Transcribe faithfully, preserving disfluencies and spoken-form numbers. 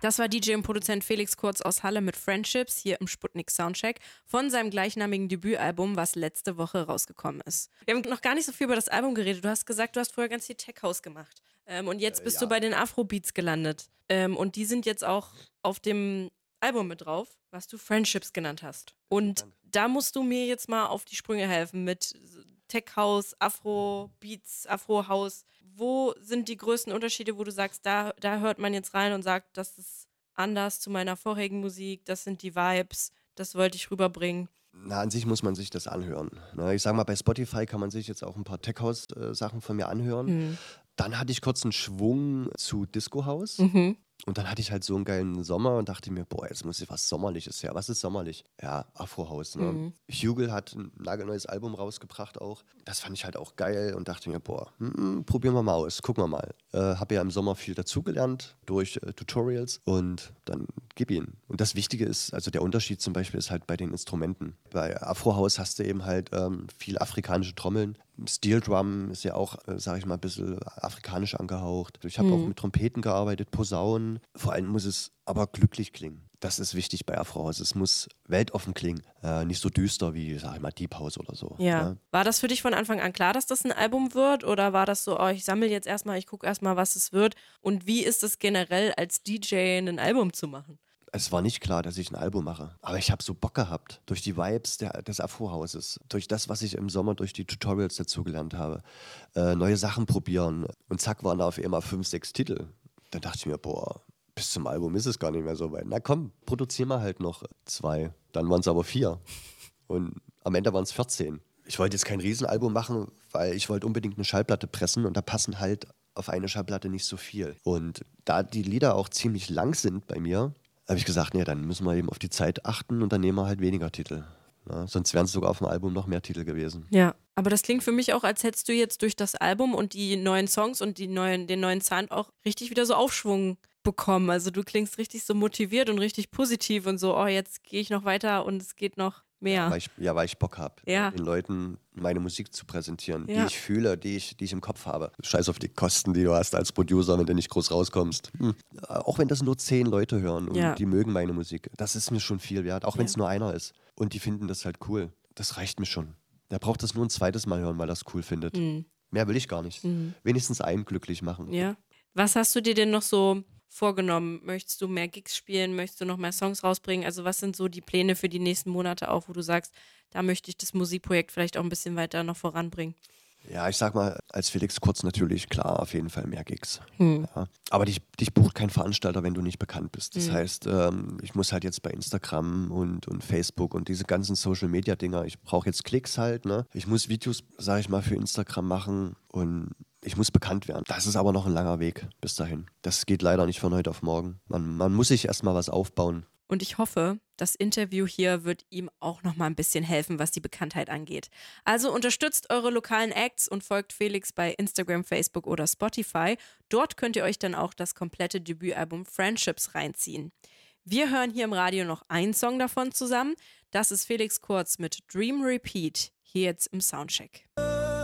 Das war D J und Produzent Felix Kurz aus Halle mit Friendships hier im Sputnik Soundcheck von seinem gleichnamigen Debütalbum, was letzte Woche rausgekommen ist. Wir haben noch gar nicht so viel über das Album geredet. Du hast gesagt, du hast vorher ganz viel Tech House gemacht. Ähm, und jetzt Äh, bist ja. du bei den Afrobeats gelandet. Ähm, und die sind jetzt auch auf dem Album mit drauf, was du Friendships genannt hast. Und Dank. da musst du mir jetzt mal auf die Sprünge helfen mit Tech House, Afro-Beats, Afro-House. Wo sind die größten Unterschiede, wo du sagst, da, da hört man jetzt rein und sagt, das ist anders zu meiner vorherigen Musik, das sind die Vibes, das wollte ich rüberbringen? Na, an sich muss man sich das anhören. Ne? Ich sag mal, bei Spotify kann man sich jetzt auch ein paar Tech-House-Sachen von mir anhören. Hm. Dann hatte ich kurz einen Schwung zu Disco House. Mhm. Und dann hatte ich halt so einen geilen Sommer und dachte mir, boah, jetzt muss ich was Sommerliches her. Was ist sommerlich? Ja, Afro House. Ne? Mhm. Hugel hat ein nagelneues Album rausgebracht auch. Das fand ich halt auch geil und dachte mir, boah, mm, probieren wir mal aus, gucken wir mal. Äh, habe ja im Sommer viel dazugelernt durch äh, Tutorials und dann gib ihn. Und das Wichtige ist, also der Unterschied zum Beispiel ist halt bei den Instrumenten. Bei Afro House hast du eben halt ähm, viel afrikanische Trommeln. Steel Drum ist ja auch, äh, sag ich mal, ein bisschen afrikanisch angehaucht. Ich habe Mhm. auch mit Trompeten gearbeitet, Posaunen. Vor allem muss es aber glücklich klingen. Das ist wichtig bei Afro House. Es muss weltoffen klingen. Äh, nicht so düster wie, sag ich mal, Deep House oder so. Ja. Ja. War das für dich von Anfang an klar, dass das ein Album wird? Oder war das so, oh, ich sammle jetzt erstmal, ich gucke erstmal, was es wird? Und wie ist es generell als D J, ein Album zu machen? Es war nicht klar, dass ich ein Album mache. Aber ich habe so Bock gehabt. Durch die Vibes der, des Afro-Hauses. Durch das, was ich im Sommer durch die Tutorials dazugelernt habe. Äh, neue Sachen probieren. Und zack, waren da auf einmal fünf, sechs Titel. Dann dachte ich mir, boah, bis zum Album ist es gar nicht mehr so weit. Na komm, produzieren wir halt noch zwei. Dann waren es aber vier. Und am Ende waren es vierzehn. Ich wollte jetzt kein Riesenalbum machen, weil ich wollte unbedingt eine Schallplatte pressen. Und da passen halt auf eine Schallplatte nicht so viel. Und da die Lieder auch ziemlich lang sind bei mir, habe ich gesagt, nee, dann müssen wir eben auf die Zeit achten und dann nehmen wir halt weniger Titel. Ja, sonst wären es sogar auf dem Album noch mehr Titel gewesen. Ja, aber das klingt für mich auch, als hättest du jetzt durch das Album und die neuen Songs und die neuen, den neuen Sound auch richtig wieder so Aufschwung bekommen. Also du klingst richtig so motiviert und richtig positiv und so, oh, jetzt gehe ich noch weiter und es geht noch mehr. Ja, weil ich, ja, weil ich Bock habe, Ja. den Leuten meine Musik zu präsentieren, Ja. die ich fühle, die ich, die ich im Kopf habe. Scheiß auf die Kosten, die du hast als Producer, wenn du nicht groß rauskommst. Hm. Auch wenn das nur zehn Leute hören und Ja. die mögen meine Musik, das ist mir schon viel wert, auch wenn es Ja. nur einer ist. Und die finden das halt cool. Das reicht mir schon. Der braucht das nur ein zweites Mal hören, weil er es cool findet. Mhm. Mehr will ich gar nicht. Mhm. Wenigstens einen glücklich machen. Ja. Was hast du dir denn noch so vorgenommen? Möchtest du mehr Gigs spielen? Möchtest du noch mehr Songs rausbringen? Also was sind so die Pläne für die nächsten Monate auch, wo du sagst, da möchte ich das Musikprojekt vielleicht auch ein bisschen weiter noch voranbringen? Ja, ich sag mal, als Felix Kurz natürlich, klar, auf jeden Fall mehr Gigs. Hm. Ja. Aber dich, dich bucht kein Veranstalter, wenn du nicht bekannt bist. Das Hm. heißt, ähm, ich muss halt jetzt bei Instagram und, und Facebook und diese ganzen Social-Media-Dinger, ich brauche jetzt Klicks halt, ne? Ich muss Videos, sag ich mal, für Instagram machen und ich muss bekannt werden. Das ist aber noch ein langer Weg bis dahin. Das geht leider nicht von heute auf morgen. Man, man muss sich erstmal was aufbauen. Und ich hoffe, das Interview hier wird ihm auch noch mal ein bisschen helfen, was die Bekanntheit angeht. Also unterstützt eure lokalen Acts und folgt Felix bei Instagram, Facebook oder Spotify. Dort könnt ihr euch dann auch das komplette Debütalbum Friendships reinziehen. Wir hören hier im Radio noch einen Song davon zusammen. Das ist Felix Kurz mit Dream Repeat, hier jetzt im Soundcheck.